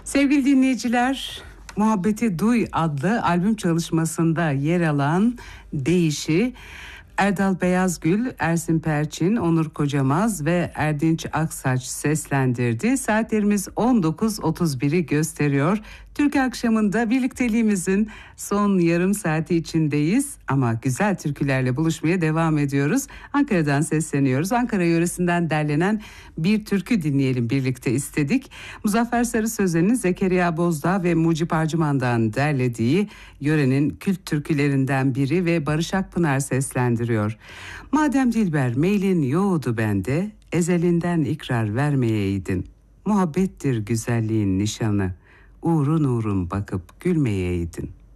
Sevgili dinleyiciler, Muhabbeti Duy adlı albüm çalışmasında yer alan Değiş'i Erdal Beyazgül, Ersin Perçin, Onur Kocamaz ve Erdinç Aksaç seslendirdi. Saatlerimiz 19.31'i gösteriyor. Türk akşamında birlikteliğimizin son yarım saati içindeyiz ama güzel türkülerle buluşmaya devam ediyoruz. Ankara'dan sesleniyoruz. Ankara yöresinden derlenen bir türkü dinleyelim birlikte istedik. Muzaffer Sarı Sözen'in Zekeriya Bozdağ ve Mucip Arcıman'dan derlediği yörenin kült türkülerinden biri ve Barış Akpınar seslendiriyor. Madem Dilber meylin yoğdu bende, ezelinden ikrar vermeyeydin. Muhabbettir güzelliğin nişanı, uğrun uğrun bakıp gülmeyeydin.